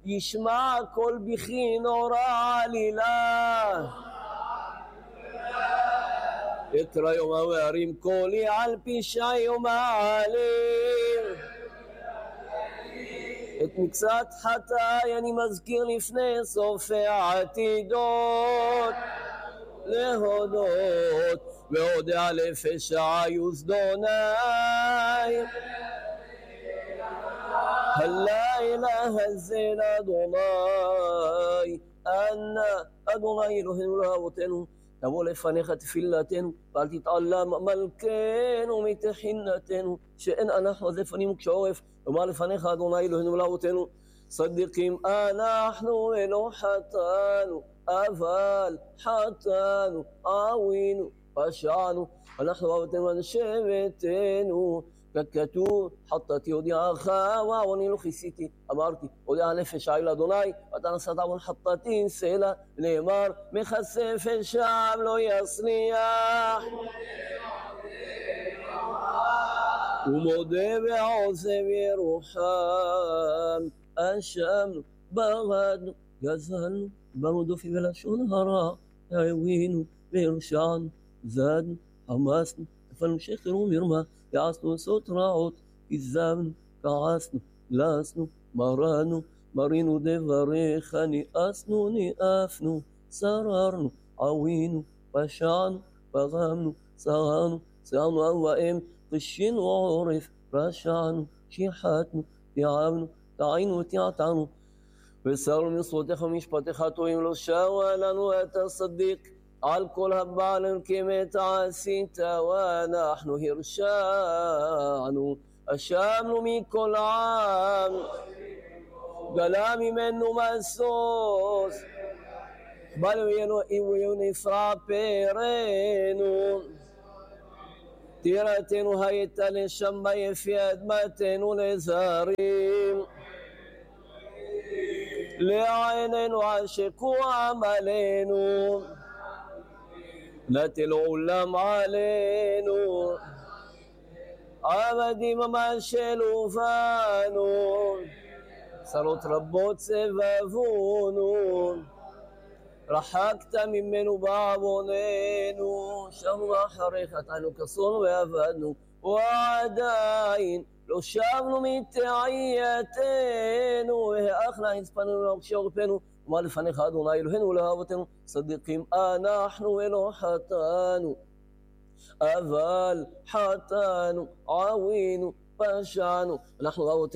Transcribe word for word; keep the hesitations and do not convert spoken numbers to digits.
ישמע כל בכי נורא עלילה. אקרא יומא וארים קולי על פשעי ומעלים. את מקצת חטאי אני מזכיר לפני סוף העתידות להודות, והודע לפשעי וזדוני. הלילה הזה לאדוני, אנא אדוני אלוהינו לאבותינו, תבוא לפניך תפילתנו, ואל תתעלם מלכנו מתחינתנו, שאין אנחנו אז לפנינו כשעורף. אמר לפניך אדוני אלוהינו לאבותינו, צדיקים אנחנו ולא חטאנו, אבל חטאנו, עווינו, פשענו, אנחנו ואבותינו אנשי ביתנו. ככתוב, חטאתי הודיעך ועווני לא כיסיתי. אמרתי, הודיע לפשעי לאדוני, ואתה נשאת עוון חטאתי סלע. נאמר, מכסה פשעם לא יצליח, ומודה ועוזב ירוחם. אשמנו, בגדנו, גזלנו, דיברנו דופי ולשון הרע, העווינו והרשענו, זדנו, חמסנו, נפלנו שכר ומרמה, יעשנו עשות רעות, כזבנו, כעסנו, לסנו, מרנו, מרינו דבריך, ניאסנו, ניאפנו, שררנו, עווינו, פשענו, פגמנו, צרענו, צערנו אב ואם, קשינו עורף, רשענו, שיחתנו, תיעבנו, טעינו ותיעתנו, וסרנו מצוותיך ומשפטיך טועים. לא שרה לנו אתה צדיק על כל הבעלים כמת עשית, ואנחנו הרשענו, אשמנו מכל עם, גלה ממנו משוש, בנו יהיו נפרע פרנו. טירתנו הייתה לשם ביפי אדמתנו לזרים, לעינינו עשקו עמלנו, נטל עולם עלינו, עבדים משלו בנו, צרות רבות סבבונו, רחקת ממנו בעווננו, שבנו אחריך חטאנו כסון ועבדנו, ועדיין לא שבנו מתעייתנו, והאחנה הצפנו לעוקשי עורפנו. ומה לפניך אדוני אלוהינו לאבותינו, צדיקים אנחנו ולא חטאנו, אבל חטאנו, עווינו, פשענו, אנחנו ואבותינו